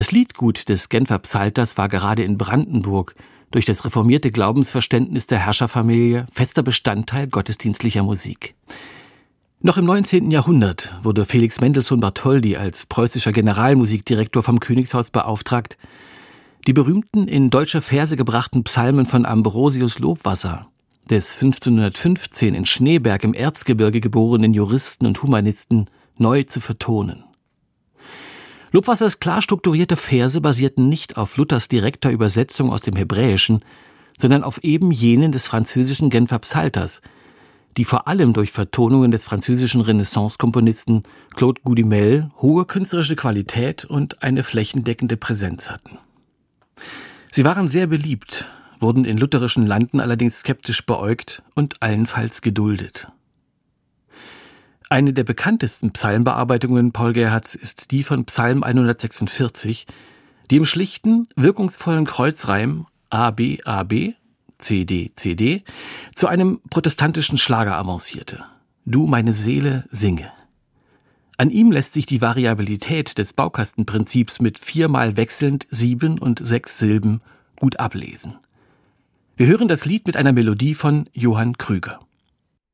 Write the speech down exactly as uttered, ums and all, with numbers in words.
Das Liedgut des Genfer Psalters war gerade in Brandenburg durch das reformierte Glaubensverständnis der Herrscherfamilie fester Bestandteil gottesdienstlicher Musik. Noch im neunzehnten Jahrhundert wurde Felix Mendelssohn Bartholdy als preußischer Generalmusikdirektor vom Königshaus beauftragt, die berühmten in deutsche Verse gebrachten Psalmen von Ambrosius Lobwasser, des fünfzehnhundertfünfzehn in Schneeberg im Erzgebirge geborenen Juristen und Humanisten, neu zu vertonen. Lobwassers klar strukturierte Verse basierten nicht auf Luthers direkter Übersetzung aus dem Hebräischen, sondern auf eben jenen des französischen Genfer Psalters, die vor allem durch Vertonungen des französischen Renaissance-Komponisten Claude Goudimel hohe künstlerische Qualität und eine flächendeckende Präsenz hatten. Sie waren sehr beliebt, wurden in lutherischen Landen allerdings skeptisch beäugt und allenfalls geduldet. Eine der bekanntesten Psalmbearbeitungen Paul Gerhardts ist die von Psalm hundertsechsundvierzig, die im schlichten, wirkungsvollen Kreuzreim A B A B, C D C D zu einem protestantischen Schlager avancierte. Du, meine Seele, singe. An ihm lässt sich die Variabilität des Baukastenprinzips mit viermal wechselnd sieben und sechs Silben gut ablesen. Wir hören das Lied mit einer Melodie von Johann Krüger.